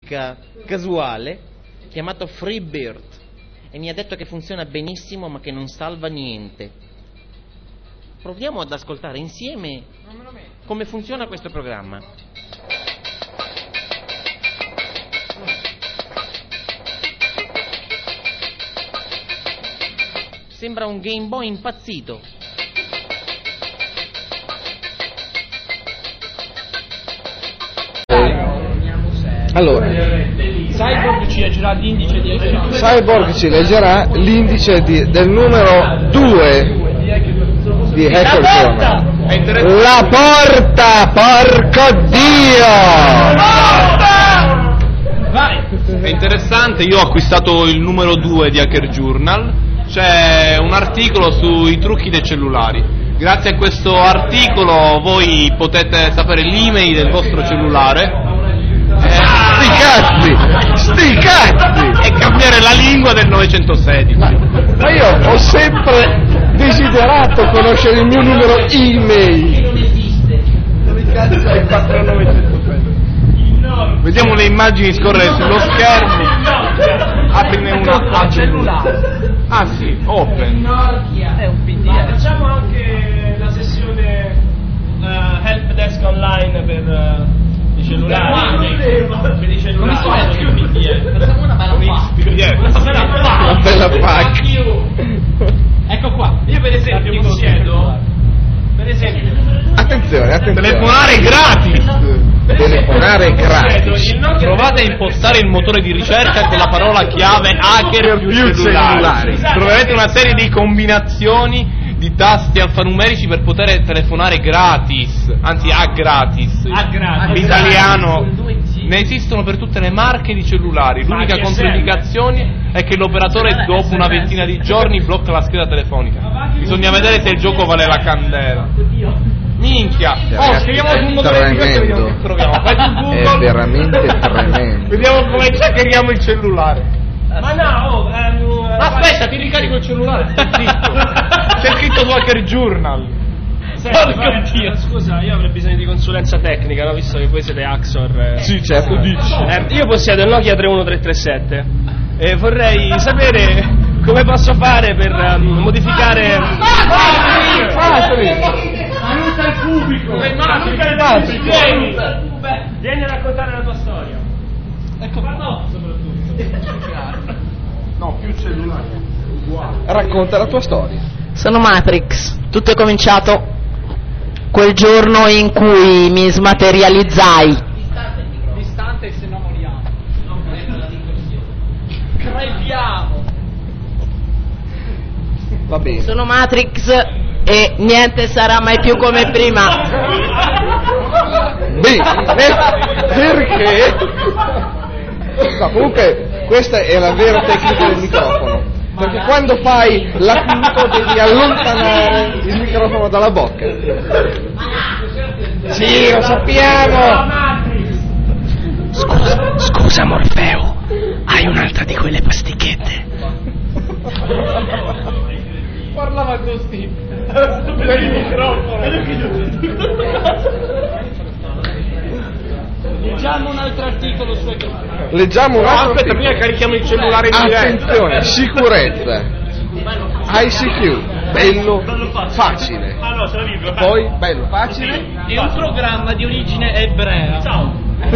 musica casuale chiamato Freebird e mi ha detto che funziona benissimo ma che non salva niente. Proviamo ad ascoltare insieme come funziona questo programma. Sembra un Game Boy impazzito. Allora, Cyborg ci leggerà l'indice di Cyborg ci leggerà l'indice del numero 2 di Hacker Journal. La porta, porco Dio! Vai! È interessante, io ho acquistato il numero 2 di Hacker Journal, c'è un articolo sui trucchi dei cellulari. Grazie a questo articolo voi potete sapere l'email del vostro cellulare. Sti cazzi! E cambiare la lingua del 916. Ma io ho sempre desiderato conoscere il mio numero email. Dove cazzo è 4916? Vediamo le immagini scorrere sullo schermo. Aprine una cellulare. Ah sì, open. È un PDF. Facciamo anche la sessione help desk online per i cellulari. Per i cellulari. Facciamo una bella pack. Ecco qua. Io per esempio possiedo. Attenzione. Telefonare gratis. Telefonare gratis. Provate a impostare il motore di ricerca con la parola chiave hacker più cellulari. Troverete una serie di combinazioni di tasti alfanumerici per poter telefonare gratis, anzi a gratis. L'italiano. Ne esistono per tutte le marche di cellulari. L'unica controindicazione è che l'operatore dopo una ventina di giorni blocca la scheda telefonica. Bisogna vedere se il gioco vale la candela. Minchia! Scriviamo sul motore di ricerca, vediamo che troviamo. Vai su Google. È veramente tremendo. Vediamo come hackeriamo il cellulare. Ma no, aspetta, ti ricarico il cellulare. C'è scritto su Hacker Journal. Porco Dio, scusa, io avrei bisogno di consulenza tecnica, no? Visto che voi siete Axor. Sì, certo, dici. Io possiedo il Nokia 31337 e vorrei sapere come posso fare per modificare. Aiuta il pubblico! Vieni a raccontare la tua storia. Ecco qua. No, soprattutto. No, più cellulare. Racconta la tua storia. Sono Matrix. Tutto è cominciato quel giorno in cui mi smaterializzai. Distante se no moriamo. Non prendo la ricorsione. Crepiamo. Va bene. Sono Matrix e niente sarà mai più come prima. Bene, perché? No, comunque questa è la vera tecnica del microfono. Perché quando fai l'acuto devi allontanare il microfono dalla bocca. Sì, lo sappiamo. Scusa Morfeo, hai un'altra di quelle pasticchette? Parlava così. Per il microfono. Leggiamo un altro articolo su Leggiamo un altro Aspetta, prima carichiamo il cellulare in diretta. Attenzione, sicurezza. ICQ, bello facile. Ah no, c'è la virgola. Poi, bello facile. È un programma di origine ebrea. Ciao.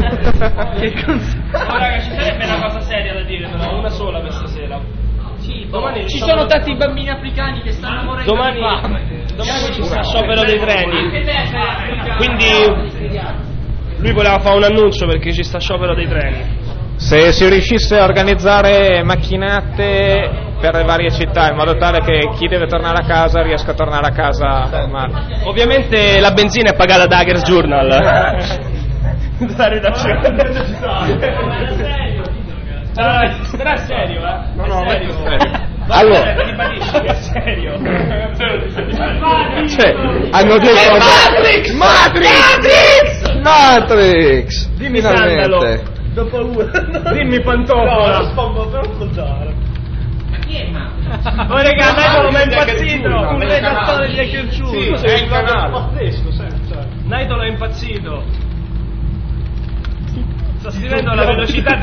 Raga, ci sarebbe una cosa seria da dire, però una sola per stasera. Sì, domani ci sono tanti bambini africani che stanno morendo. Domani ci sarà sciopero dei treni. Quindi lui voleva fare un annuncio perché ci sta sciopero dei treni. Se si riuscisse a organizzare macchinette per le varie città in modo tale che chi deve tornare a casa riesca a tornare a casa. Ovviamente la benzina è pagata da Hackers Journal. La redazione. Però è serio, No, è serio. Allora, ribadisci che è serio. cioè, hanno detto Matrix! Dimmi finalmente. Sandalo. Dimmi pantofola. Oh raga, Naitolo mi è impazzito. Un redattore di Hacker Journal. Sì, è il canale. Naitolo è impazzito. Sta scrivendo alla velocità